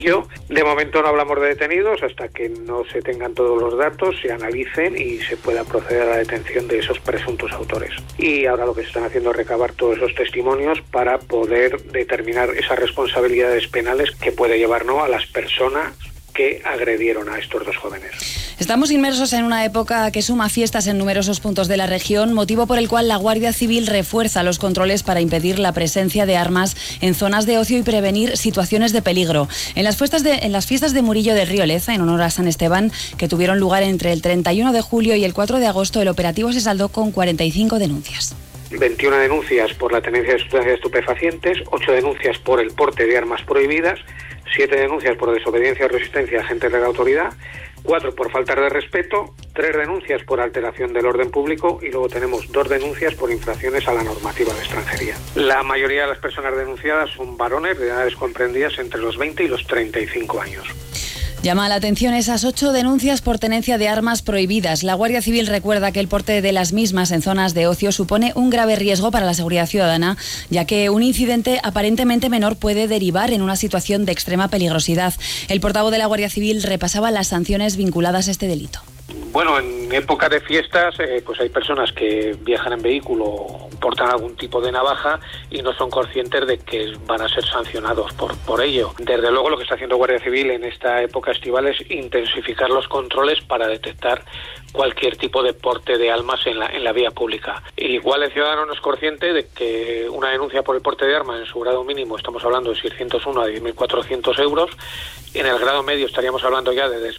De momento no hablamos de detenidos hasta que no se tengan todos los datos, se analicen y se pueda proceder a la detención de esos presuntos autores. Y ahora lo que se están haciendo es recabar todos esos testimonios para poder determinar esas responsabilidades penales que puede llevar a las personas que agredieron a estos dos jóvenes. Estamos inmersos en una época que suma fiestas en numerosos puntos de la región, motivo por el cual la Guardia Civil refuerza los controles para impedir la presencia de armas en zonas de ocio y prevenir situaciones de peligro. En las fiestas de Murillo de Río Leza, en honor a San Esteban, que tuvieron lugar entre el 31 de julio y el 4 de agosto, el operativo se saldó con 45 denuncias. 21 denuncias por la tenencia de sustancias estupefacientes, 8 denuncias por el porte de armas prohibidas, 7 denuncias por desobediencia o resistencia a agentes de la autoridad, 4 por falta de respeto, 3 denuncias por alteración del orden público y luego tenemos 2 denuncias por infracciones a la normativa de extranjería. La mayoría de las personas denunciadas son varones de edades comprendidas entre los 20 y los 35 años. Llama la atención esas 8 denuncias por tenencia de armas prohibidas. La Guardia Civil recuerda que el porte de las mismas en zonas de ocio supone un grave riesgo para la seguridad ciudadana, ya que un incidente aparentemente menor puede derivar en una situación de extrema peligrosidad. El portavoz de la Guardia Civil repasaba las sanciones vinculadas a este delito. Bueno, en época de fiestas, pues hay personas que viajan en vehículo, portan algún tipo de navaja y no son conscientes de que van a ser sancionados por ello. Desde luego lo que está haciendo Guardia Civil en esta época estival es intensificar los controles para detectar cualquier tipo de porte de armas en la vía pública. Igual el ciudadano no es consciente de que una denuncia por el porte de armas en su grado mínimo estamos hablando de 601 a 10.400 euros, en el grado medio estaríamos hablando ya de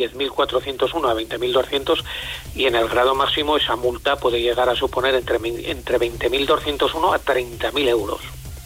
10.401 a 20.200 y en el grado máximo esa multa puede llegar a suponer entre 20.201 a 30.000 euros.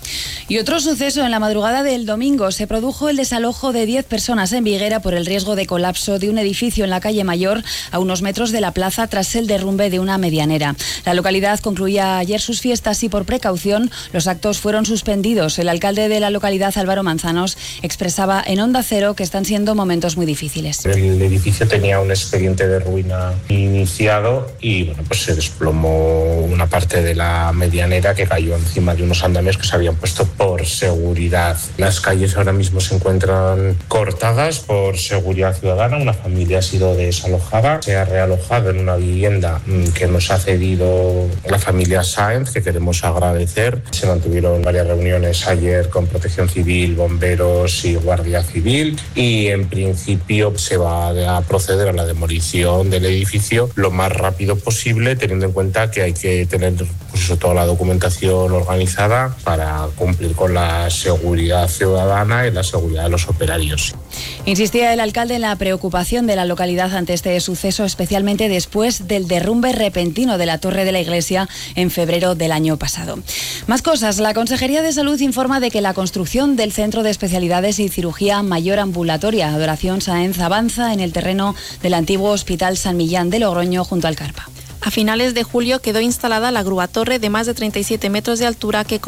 Y otro suceso: en la madrugada del domingo se produjo el desalojo de 10 personas en Viguera por el riesgo de colapso de un edificio en la calle Mayor, a unos metros de la plaza, tras el derrumbe de una medianera. La localidad concluía ayer sus fiestas y por precaución los actos fueron suspendidos. El alcalde de la localidad, Álvaro Manzanos, expresaba en Onda Cero que están siendo momentos muy difíciles. El edificio tenía un expediente de ruina iniciado y pues se desplomó una parte de la medianera que cayó encima de unos andamios que se habían puesto por seguridad. Las calles ahora mismo se encuentran cortadas por seguridad ciudadana. Una familia ha sido desalojada, se ha realojado en una vivienda que nos ha cedido la familia Sáenz, que queremos agradecer. Se mantuvieron varias reuniones ayer con Protección Civil, bomberos y Guardia Civil y en principio se va a proceder a la demolición del edificio lo más rápido posible, teniendo en cuenta que hay que tener toda la documentación organizada para cumplir con la seguridad ciudadana y la seguridad de los operarios. Insistía el alcalde en la preocupación de la localidad ante este suceso, especialmente después del derrumbe repentino de la torre de la iglesia en febrero del año pasado. Más cosas. La Consejería de Salud informa de que la construcción del Centro de Especialidades y Cirugía Mayor Ambulatoria Adoración Sáenz avanza en el terreno del antiguo Hospital San Millán de Logroño, junto al Carpa. A finales de julio quedó instalada la grúa torre de más de 37 metros de altura que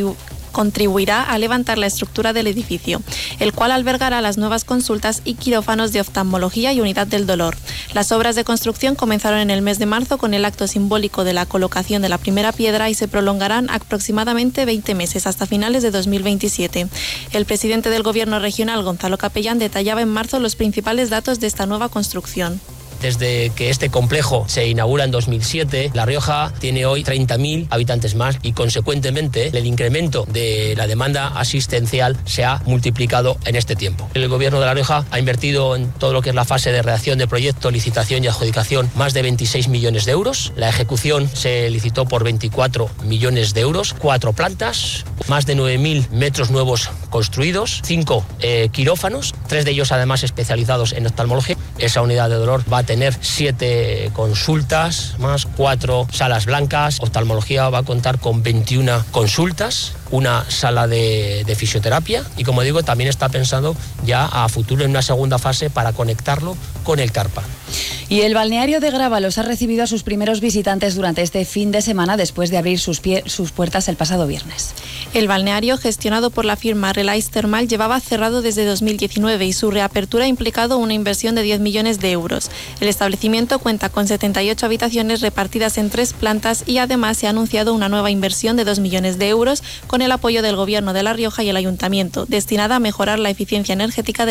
contribuirá a levantar la estructura del edificio, el cual albergará las nuevas consultas y quirófanos de oftalmología y unidad del dolor. Las obras de construcción comenzaron en el mes de marzo con el acto simbólico de la colocación de la primera piedra y se prolongarán aproximadamente 20 meses hasta finales de 2027. El presidente del Gobierno regional, Gonzalo Capellán, detallaba en marzo los principales datos de esta nueva construcción. Desde que este complejo se inaugura en 2007, La Rioja tiene hoy 30.000 habitantes más y, consecuentemente, el incremento de la demanda asistencial se ha multiplicado en este tiempo. El Gobierno de La Rioja ha invertido en todo lo que es la fase de redacción de proyecto, licitación y adjudicación más de 26 millones de euros. La ejecución se licitó por 24 millones de euros, 4 plantas, más de 9.000 metros nuevos construidos, 5 quirófanos, 3 de ellos además especializados en oftalmología. Esa unidad de dolor va a tener 7 consultas, más 4 salas blancas. Oftalmología va a contar con 21 consultas, una sala de fisioterapia y, como digo, también está pensado ya a futuro en una segunda fase para conectarlo con el Carpa. Y el balneario de Grábalos ha recibido a sus primeros visitantes durante este fin de semana después de abrir sus puertas el pasado viernes. El balneario, gestionado por la firma Relais Thermal, llevaba cerrado desde 2019 y su reapertura ha implicado una inversión de 10 millones de euros. El establecimiento cuenta con 78 habitaciones repartidas en 3 plantas y además se ha anunciado una nueva inversión de 2 millones de euros con el apoyo del Gobierno de La Rioja y el Ayuntamiento, destinada a mejorar la eficiencia energética de